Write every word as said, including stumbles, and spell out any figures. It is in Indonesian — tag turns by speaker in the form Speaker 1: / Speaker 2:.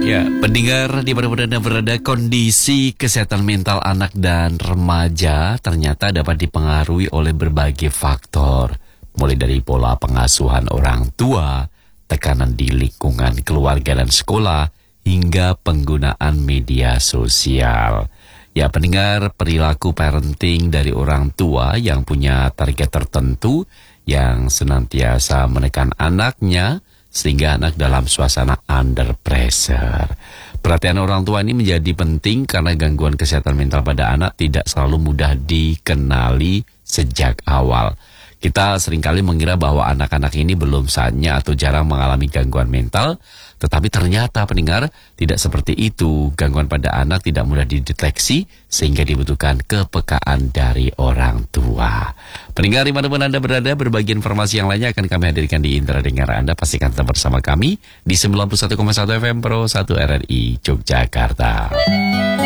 Speaker 1: Ya, pendengar di mana berada berada, kondisi kesehatan mental anak dan remaja ternyata dapat dipengaruhi oleh berbagai faktor. Mulai dari pola pengasuhan orang tua, tekanan di lingkungan keluarga dan sekolah, hingga penggunaan media sosial. Ya, pendengar, perilaku parenting dari orang tua yang punya target tertentu, yang senantiasa menekan anaknya, sehingga anak dalam suasana under pressure. Perhatian orang tua ini menjadi penting karena gangguan kesehatan mental pada anak tidak selalu mudah dikenali sejak awal. Kita seringkali mengira bahwa anak-anak ini belum saatnya atau jarang mengalami gangguan mental, tetapi ternyata pendengar tidak seperti itu. Gangguan pada anak tidak mudah dideteksi sehingga dibutuhkan kepekaan dari orang tua. Pendengar dimanapun Anda berada, berbagai informasi yang lainnya akan kami hadirkan di Indra Dengar Anda. Pastikan tetap bersama kami di sembilan puluh satu koma satu F M Pro satu R R I Yogyakarta.